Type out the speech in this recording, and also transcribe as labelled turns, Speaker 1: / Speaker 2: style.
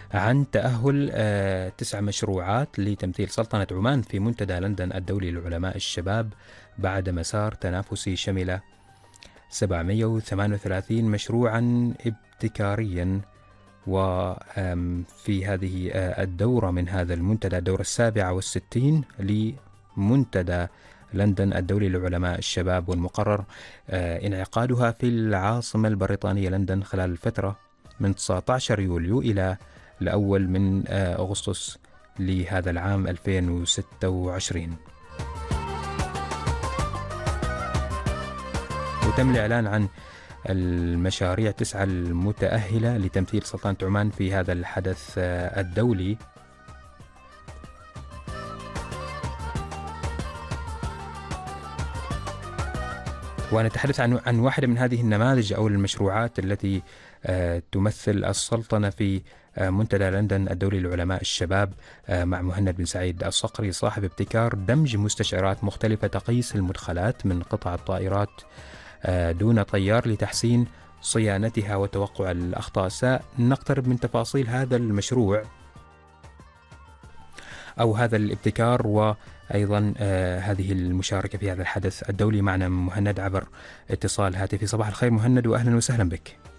Speaker 1: عن تأهل 9 مشروعات لتمثيل سلطنة عمان في منتدى لندن الدولي لعلماء الشباب بعد مسار تنافسي شمل 738 مشروعا ابتكاريا. وفي هذه الدورة من هذا المنتدى، الدورة 67 لمنتدى لندن الدولي لعلماء الشباب، والمقرر انعقادها في العاصمة البريطانية لندن خلال الفترة من 19 يوليو إلى الأول من أغسطس لهذا العام 2026. وتم الإعلان عن المشاريع 9 المتأهلة لتمثيل سلطنة عمان في هذا الحدث الدولي. ونتحدث عن واحدة من هذه النماذج أو المشروعات التي تمثل السلطنة في منتدى لندن الدولي لعلماء الشباب، مع مهند بن سعيد الصقري صاحب ابتكار دمج مستشعرات مختلفة تقيس المدخلات من قطع الطائرات دون طيار لتحسين صيانتها وتوقع الأخطاء. سنقترب من تفاصيل هذا المشروع أو هذا الابتكار وأيضا هذه المشاركة في هذا الحدث الدولي. معنا مهند عبر اتصال هاتفي. صباح الخير مهند، وأهلا وسهلا بك.